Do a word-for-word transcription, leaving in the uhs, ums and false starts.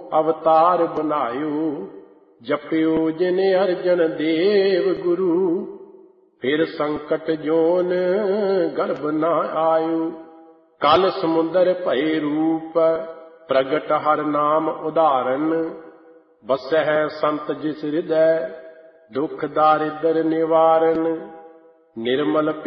ਅਵਤਾਰ ਬਨਾਇਓ। ਜਪਿਓ ਜਿਨ ਅਰਜਨ ਦੇਵ ਗੁਰੂ, ਫਿਰ ਸੰਕਟ ਜੋਨ ਗਰਭ ਨਾ ਆਇਓ। ਕਲ ਸਮੁੰਦਰ ਭਏ ਰੂਪ, ਪ੍ਰਗਟ ਹਰ ਨਾਮ ਉਦਾਹਰਨ। ਬਸਹਿ ਸੰਤ ਜਿਸ ਹਿਰਦੈ, ਦੁਖ ਦਾਰਿਦਰ ਨਿਵਾਰਨ। ਨਿਰਮਲ